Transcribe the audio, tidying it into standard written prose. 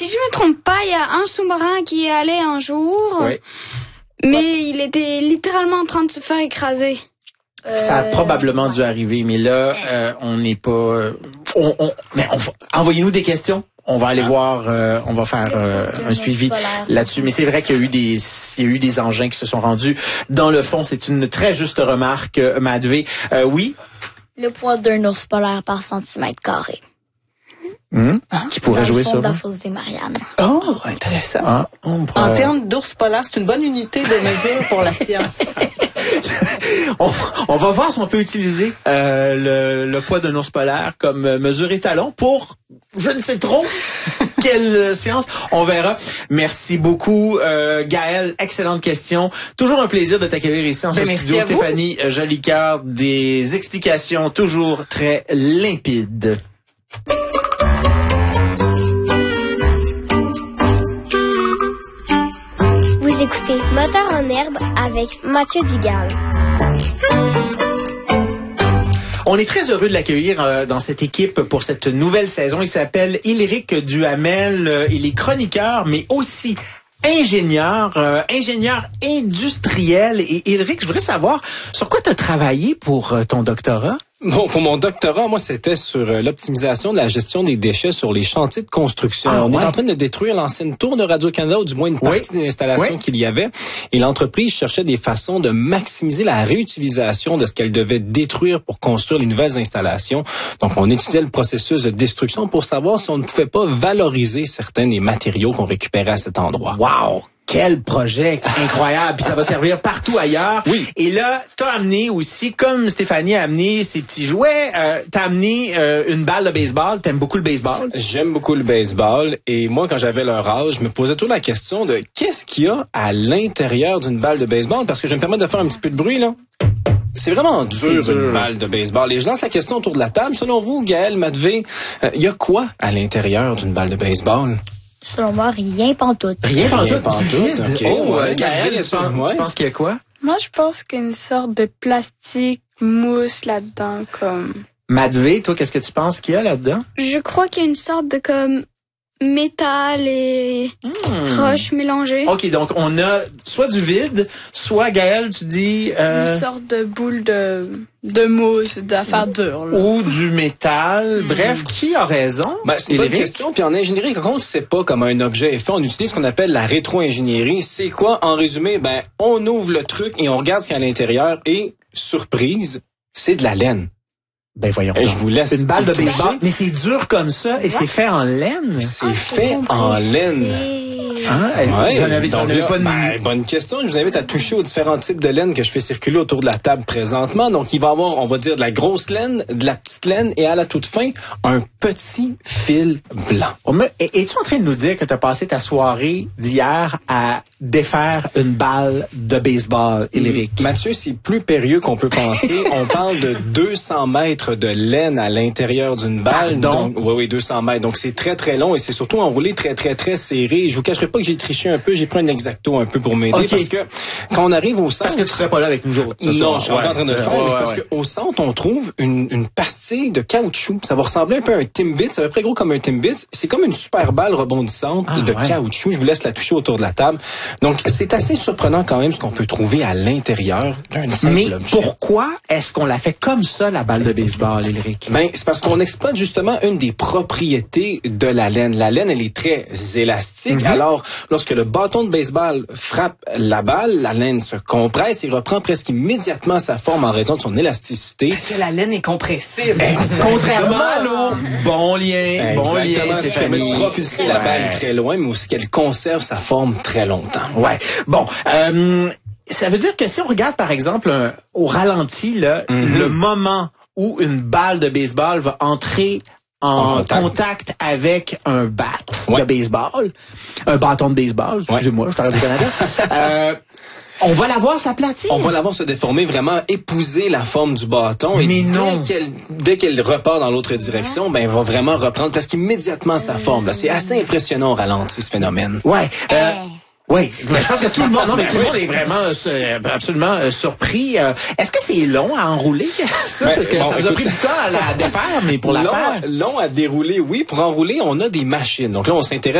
si je me trompe pas, il y a un sous-marin qui est allé un jour, mais il était littéralement en train de se faire écraser. Ça a probablement dû arriver, mais là, on n'est pas... envoyez-nous des questions. On va aller voir, on va faire un suivi là-dessus. Mais c'est vrai qu'il y a eu des engins qui se sont rendus dans le fond. C'est une très juste remarque, Madvé. Oui? Le poids d'un ours polaire par centimètre carré. Qui pourrait jouer sur la fosse des Mariannes. Oh, intéressant. En termes d'ours polaire, c'est une bonne unité de mesure pour la science. On va voir si on peut utiliser le poids d'un ours polaire comme mesure étalon pour je ne sais trop quelle science. On verra. Merci beaucoup, Gaël. Excellente question. Toujours un plaisir de t'accueillir ici en ce studio. Stéphanie Jolicoeur, des explications toujours très limpides. Vous écoutez Moteur en herbe avec Mathieu Dugal. On est très heureux de l'accueillir dans cette équipe pour cette nouvelle saison. Il s'appelle Yléric Duhamel. Il est chroniqueur, mais aussi ingénieur industriel. Et Yléric, je voudrais savoir, sur quoi tu as travaillé pour ton doctorat? Bon, pour mon doctorat, moi, c'était sur l'optimisation de la gestion des déchets sur les chantiers de construction. On est en train de détruire l'ancienne tour de Radio-Canada, ou du moins une partie des installations qu'il y avait. Et l'entreprise cherchait des façons de maximiser la réutilisation de ce qu'elle devait détruire pour construire les nouvelles installations. Donc, on étudiait le processus de destruction pour savoir si on ne pouvait pas valoriser certains des matériaux qu'on récupérait à cet endroit. Wow! Quel projet incroyable! Puis ça va servir partout ailleurs. Oui. Et là, t'as amené aussi, comme Stéphanie a amené ses petits jouets, t'as amené une balle de baseball. T'aimes beaucoup le baseball? J'aime beaucoup le baseball. Et moi, quand j'avais leur âge, je me posais toujours la question de qu'est-ce qu'il y a à l'intérieur d'une balle de baseball? Parce que je vais me permettre de faire un petit peu de bruit, là. C'est vraiment dur, une balle de baseball. Et je lance la question autour de la table. Selon vous, Gaël, Madvé, il y a quoi à l'intérieur d'une balle de baseball? Selon moi, rien pantoute. Rien pantoute. Okay. Gaël, tu penses qu'il y a quoi? Moi, je pense qu'une sorte de plastique mousse là-dedans, comme... Madvé, toi, qu'est-ce que tu penses qu'il y a là-dedans? Je crois qu'il y a une sorte de comme métal et roche mélangées. OK, donc on a soit du vide, soit, Gaël, tu dis... Une sorte de boule de mousse, d'affaires dures. Là. Ou du métal. Bref, qui a raison? C'est une bonne question. Puis en ingénierie, quand on ne sait pas comment un objet est fait, on utilise ce qu'on appelle la rétro-ingénierie. C'est quoi? En résumé, on ouvre le truc et on regarde ce qu'il y a à l'intérieur et, surprise, c'est de la laine. Ben voyons. Et je vous laisse une balle de baseball, mais c'est dur comme ça et c'est fait en laine. C'est fait en laine. Bonne question. Je vous invite à toucher aux différents types de laine que je fais circuler autour de la table présentement. Donc, il va y avoir, on va dire, de la grosse laine, de la petite laine et à la toute fin, un petit fil blanc. Es-tu en train de nous dire que tu as passé ta soirée d'hier à défaire une balle de baseball, Yléric? Mathieu, c'est plus périlleux qu'on peut penser. On parle de 200 mètres de laine à l'intérieur d'une balle. Donc, oui, 200 mètres. Donc, c'est très, très long et c'est surtout enroulé très, très, très serré. Je vous cacherai pas que j'ai triché un peu. J'ai pris un Exacto un peu pour m'aider parce que quand on arrive au centre... Parce que tu serais pas là avec nous autres. Non, je suis en train de le faire. Mais c'est parce qu'au centre, on trouve une pastille de caoutchouc. Ça va ressembler un peu à un Timbit. C'est à peu près gros comme un Timbit. C'est comme une super balle rebondissante de caoutchouc. Je vous laisse la toucher autour de la table. Donc, c'est assez surprenant quand même ce qu'on peut trouver à l'intérieur d'un simple objet. Pourquoi est-ce qu'on la fait comme ça, la balle de baseball, Yléric? C'est parce qu'on exploite justement une des propriétés de la laine. La laine, elle est très élastique. Alors, lorsque le bâton de baseball frappe la balle, la laine se compresse et reprend presque immédiatement sa forme en raison de son élasticité. Parce que la laine est compressible. Contrairement à l'eau. Bon lien. Ce qui permet de propulser la balle très loin, mais aussi qu'elle conserve sa forme très longtemps. Ouais. Bon, ça veut dire que si on regarde, par exemple, au ralenti, là, le moment où une balle de baseball va entrer en contact avec un bat de baseball, un bâton de baseball, excusez-moi, je t'arrête du Canada, on va la voir s'aplatir. On va la voir se déformer, vraiment épouser la forme du bâton. Mais et non. Dès qu'elle repart dans l'autre direction, elle va vraiment reprendre presque immédiatement sa forme. Là. C'est assez impressionnant au ralenti, ce phénomène. Oui, je pense que tout le monde, tout le monde est vraiment absolument surpris. Est-ce que c'est long à enrouler ça? Parce que ça vous a pris du temps à la défaire, mais pour la faire. Long à dérouler, oui. Pour enrouler, on a des machines. Donc là, on s'intéresse